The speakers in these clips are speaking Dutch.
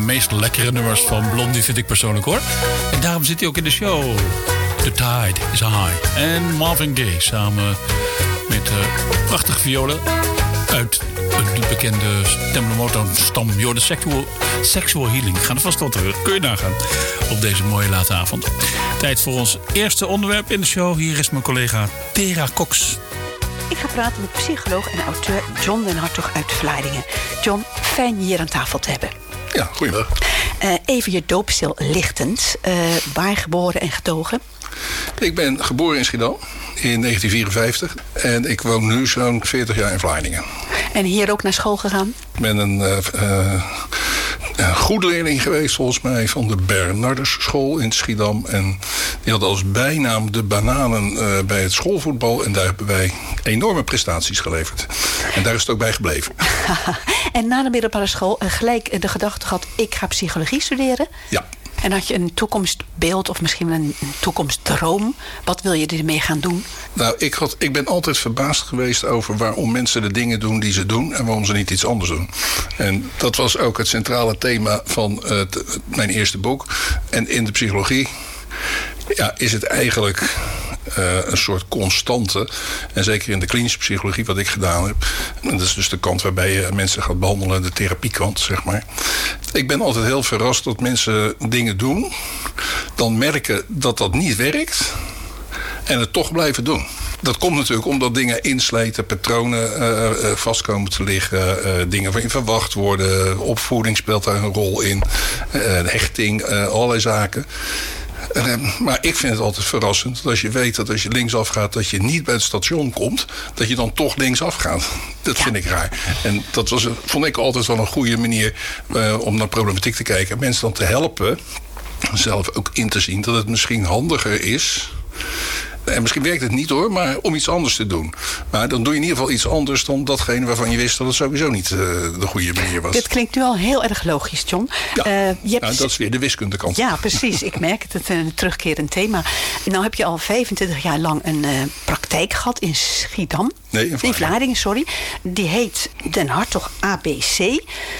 meest lekkere nummers van Blondie, vind ik persoonlijk hoor. En daarom zit hij ook in de show. The Tide is High. En Marvin Gaye samen met prachtige violen uit de bekende Motown-stam. De Sexual Healing. Gaan er vast wat terug. Kun je nagaan op deze mooie late avond. Tijd voor ons eerste onderwerp in de show. Hier is mijn collega Tera Cox. Ik ga praten met psycholoog en auteur John den Hartog uit Vlaardingen. John, fijn je hier aan tafel te hebben. Ja, goeiedag. Even je doopstil lichtend. Waar geboren en getogen? Ik ben geboren in Schiedam in 1954. En ik woon nu zo'n 40 jaar in Vlaardingen. En hier ook naar school gegaan? Ik ben een goed leerling geweest volgens mij van de Bernardersschool in Schiedam. En die had als bijnaam de bananen bij het schoolvoetbal. En daar hebben wij enorme prestaties geleverd. En daar is het ook bij gebleven. En na de middelbare school gelijk de gedachte gehad, ik ga psychologie studeren? Ja. En had je een toekomstbeeld of misschien een toekomstdroom? Wat wil je ermee gaan doen? Nou, ik ben altijd verbaasd geweest over waarom mensen de dingen doen die ze doen en waarom ze niet iets anders doen. En dat was ook het centrale thema van mijn eerste boek. En in de psychologie is het eigenlijk een soort constante. En zeker in de klinische psychologie, wat ik gedaan heb. En dat is dus de kant waarbij je mensen gaat behandelen, de therapiekant, zeg maar. Ik ben altijd heel verrast dat mensen dingen doen, dan merken dat dat niet werkt en het toch blijven doen. Dat komt natuurlijk omdat dingen inslijten, patronen vast komen te liggen, dingen waarin verwacht worden, opvoeding speelt daar een rol in, hechting, allerlei zaken. Maar ik vind het altijd verrassend dat als je weet dat als je linksaf gaat, dat je niet bij het station komt, dat je dan toch linksaf gaat. Dat vind ik raar. En dat vond ik altijd wel een goede manier om naar problematiek te kijken. Mensen dan te helpen, zelf ook in te zien dat het misschien handiger is. En misschien werkt het niet hoor, maar om iets anders te doen. Maar dan doe je in ieder geval iets anders dan datgene waarvan je wist dat het sowieso niet de goede manier was. Dit klinkt nu al heel erg logisch, John. Ja, dat is weer de wiskundekant. Ja, precies. Ik merk het. Het is een terugkerend thema. Nou heb je al 25 jaar lang een praktijk gehad in Schiedam. Nee, in Vlaardingen, sorry. Die heet Den Hartog ABC.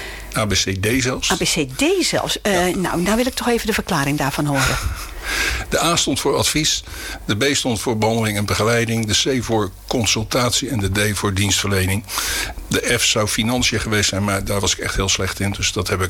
ABCD zelfs. ABCD zelfs. Nou, daar wil ik toch even de verklaring daarvan horen. De A stond voor advies, de B stond voor behandeling en begeleiding, de C voor consultatie en de D voor dienstverlening. De F zou financiën geweest zijn, maar daar was ik echt heel slecht in. Dus dat heb ik